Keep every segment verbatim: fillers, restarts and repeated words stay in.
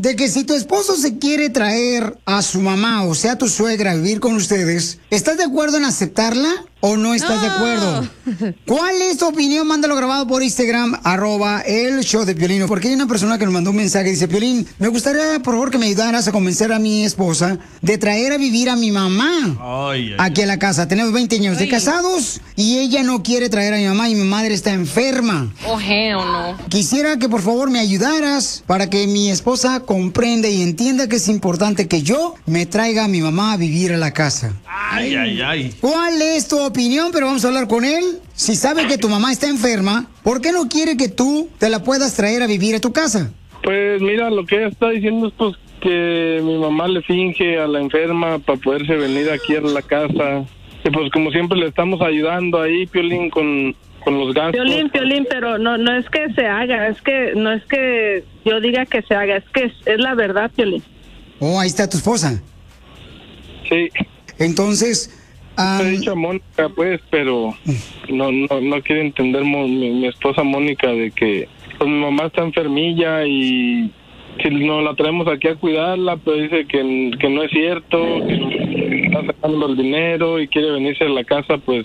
de que si tu esposo se quiere traer a su mamá, o sea, tu suegra, a vivir con ustedes, ¿estás de acuerdo en aceptarla o no estás No. de acuerdo? ¿Cuál es tu opinión? Mándalo grabado por Instagram, arroba el show de Piolín. Porque hay una persona que nos mandó un mensaje, dice, Piolín, me gustaría, por favor, que me ayudaras a convencer a mi esposa de traer a vivir a mi mamá Ay, ay, aquí a la casa. Tenemos veinte años de Ay. casados y ella no quiere traer a mi mamá y mi madre está enferma. Oh, hell no. Quisiera que por favor me ayudaras para que mi esposa comprenda y entienda que es importante que yo me traiga a mi mamá a vivir a la casa. ay, ay, ay. ¿Cuál es tu opinión? Pero vamos a hablar con él. Si sabe que tu mamá está enferma, ¿por qué no quiere que tú te la puedas traer a vivir a tu casa? Pues mira, lo que ella está diciendo es pues que mi mamá le finge a la enferma para poderse venir aquí a la casa. Y pues como siempre le estamos ayudando ahí, Piolín, con, con los gastos. Piolín, Piolín, pero no no es que se haga, es que no es que yo diga que se haga, es que es, es la verdad, Piolín. Oh, ahí está tu esposa. Sí, Entonces, te am, he dicho a Mónica, pues, pero no no no quiere entender Mo- mi, mi esposa Mónica de que pues mi mamá está enfermilla y si nos la traemos aquí a cuidarla, pero dice que, que no es cierto, que nos está sacando el dinero y quiere venirse a la casa, pues,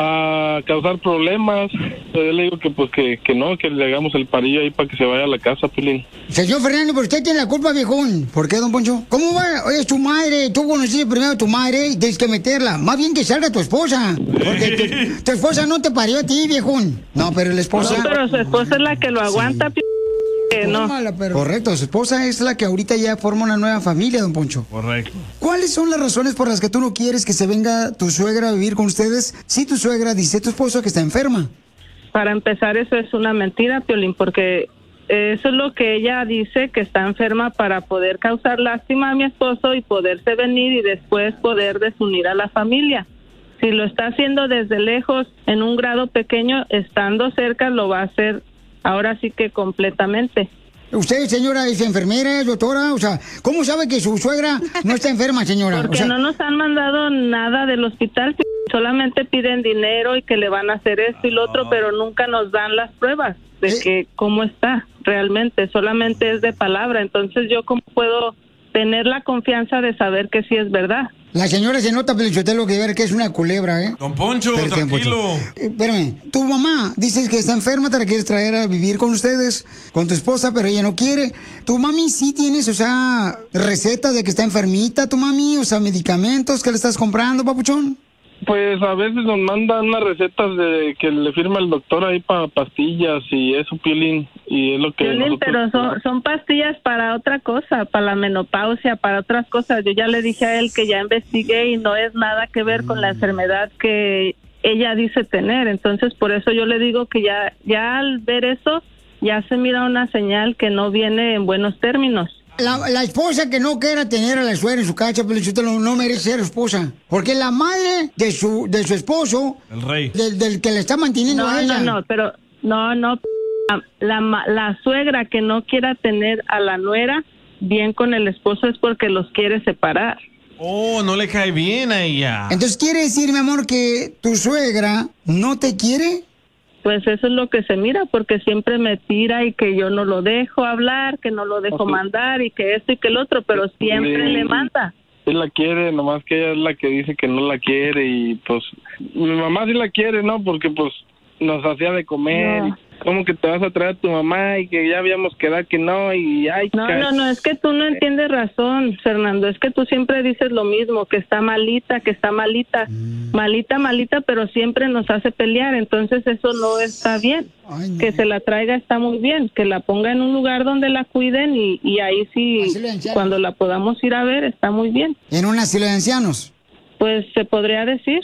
a causar problemas. Yo le digo que pues que, que no, que le hagamos el parillo ahí para que se vaya a la casa, Piolín. señor Fernando, pero usted tiene la culpa, viejón. ¿Por qué, don Poncho? ¿Cómo va? Oye, es tu madre. Tú conociste primero a tu madre y tienes que meterla. Más bien que salga tu esposa. Porque tu, tu esposa no te parió a ti, viejón. No, pero la esposa... No, pero su esposa es la que lo aguanta, Piolín. Que no. Tómala, pero- Correcto, su esposa es la que ahorita ya forma una nueva familia, don Poncho. Correcto. ¿Cuáles son las razones por las que tú no quieres que se venga tu suegra a vivir con ustedes si tu suegra dice a tu esposo que está enferma? Para empezar, eso es una mentira, Piolín, porque eso es lo que ella dice, que está enferma para poder causar lástima a mi esposo y poderse venir y después poder desunir a la familia. Si lo está haciendo desde lejos, en un grado pequeño, estando cerca, lo va a hacer ahora sí que completamente. Usted, señora, es enfermera, es doctora, o sea, ¿cómo sabe que su suegra no está enferma, señora? Porque O sea, no nos han mandado nada del hospital, solamente piden dinero y que le van a hacer esto y lo otro, pero nunca nos dan las pruebas de Eh. que cómo está realmente, solamente es de palabra. Entonces, ¿yo cómo puedo tener la confianza de saber que sí es verdad? la señora se nota, Pelichotelo, que ver que es una culebra, ¿eh? Don Poncho, Espérate, tranquilo. Poncho. Eh, Espérame, tu mamá dices que está enferma, te la quieres traer a vivir con ustedes, con tu esposa, pero ella no quiere. Tu mami sí tienes, o sea, recetas de que está enfermita, tu mami, o sea, medicamentos que le estás comprando, papuchón. Pues a veces nos mandan unas recetas de que le firma el doctor ahí para pastillas y eso, Piolín, y es lo que Piolín, nosotros- pero son, son pastillas para otra cosa, para la menopausia, para otras cosas. Yo ya le dije a él que ya investigué y no es nada que ver con la enfermedad que ella dice tener. Entonces, por eso yo le digo que ya, ya al ver eso, ya se mira una señal que no viene en buenos términos. La, la esposa que no quiera tener a la suegra en su casa, Pelichotelo, no merece ser esposa. Porque la madre de su, de su esposo, El rey. del, del que le está manteniendo No, a ella. no, no, pero no, no. La, la, la suegra que no quiera tener a la nuera bien con el esposo es porque los quiere separar. Oh, no le cae bien a ella. Entonces, ¿quiere decir, mi amor, que tu suegra no te quiere? Pues eso es lo que se mira, porque siempre me tira y que yo no lo dejo hablar, que no lo dejo Ujú. mandar y que esto y que el otro, pero siempre Sí. le manda. Sí la quiere, nomás que ella es la que dice que no la quiere y pues mi mamá sí la quiere, ¿no? Porque pues nos hacía de comer. No. Y, ¿cómo que te vas a traer a tu mamá? Y que ya habíamos quedado que no y ay. No, ca- no, no, es que tú no entiendes razón, Fernando, es que tú siempre dices lo mismo, que está malita, que está malita, malita, malita, pero siempre nos hace pelear, entonces eso no está bien. Ay, no. Que se la traiga está muy bien, que la ponga en un lugar donde la cuiden y, y ahí sí, Asilo de ancianos. cuando la podamos ir a ver, está muy bien. En un asilo de ancianos. Pues se podría decir.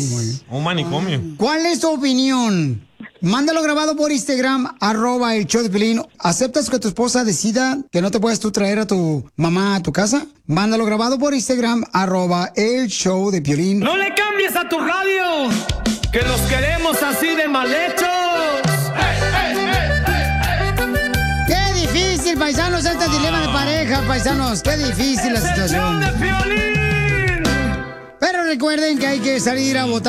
Un manicomio. ¿Cuál es tu opinión? Mándalo grabado por Instagram, arroba el show de Piolín. ¿Aceptas que tu esposa decida que no te puedes tú traer a tu mamá a tu casa? Mándalo grabado por Instagram, arroba el show de Piolín. No le cambies a tu radio, que los queremos así de mal hechos. ¡Qué difícil, paisanos, este dilema de pareja, paisanos! ¡Qué difícil la ¡Es el show situación! de Piolín! Pero recuerden que hay que salir a votar.